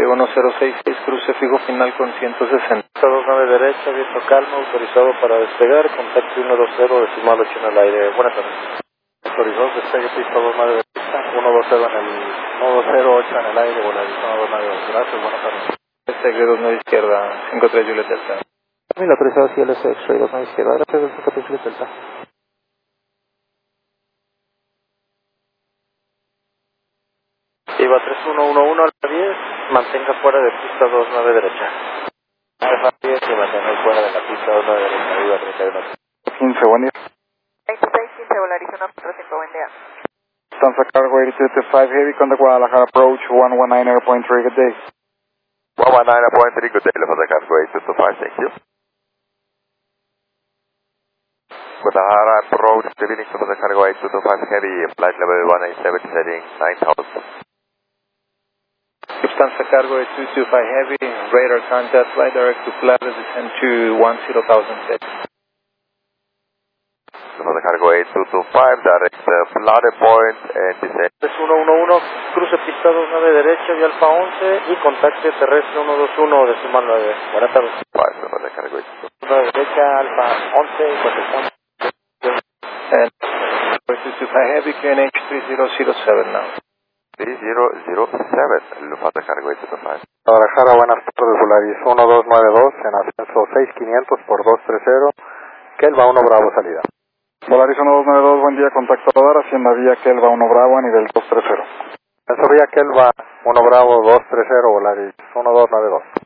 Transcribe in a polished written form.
1066, cruce fijo final con 160. 29 derecha, viento calmo, autorizado para despegar, contacto 120, decimal 8 en el aire. Buenas tardes. Autorizado, despegue, pista 29 derecha, 120 en el, 108 en el aire, Volaris 129, gracias, buenas tardes. Despegue 29 izquierda, 53 Juliet Delta. Mil autorizado, CLS X-Ray 29 izquierda, gracias, 53 Juliet Delta. Iba 3111 a la 10, mantenga fuera de pista 29 derecha. Alfa 10 y mantener fuera de la pista 29 derecha, Iba 31. 15, buen día. 2615 Volaris 145, buen día. Lufthansa Cargo 8225 Heavy, contact Guadalajara approach 119 airpoint 3, good day. 119.3, good day, Lufthansa Cargo 8225, thank you. Guadalajara approach, good evening, Lufthansa Cargo 8225 Heavy, flight level 187, setting 9000. Lufthansa Cargo 8225 Heavy, radar contact, flight direct to Plaza, descend to 10,000 feet. Lufthansa Cargo 8225, direct Plaza point and descend. 3111, cruce pista 29 derecha y Alfa 11 y contacte terrestre 121 decimal 9. Buenas tardes. Lufthansa Cargo 29 derecha, Alfa 11 y contestamos. 8225 Heavy, QNH 3007 now. 3007, Lufthansa Cargo 8225. Guadalajara, buenas tardes, Volaris 1292 en ascenso 6500 por 230, Kelva 1 Bravo salida. Volaris 1292, buen día, contacto radar, Hacienda Vía Kelva 1 Bravo a nivel 230. Ascenso Vía Kelva 1 Bravo 230, Volaris 1292.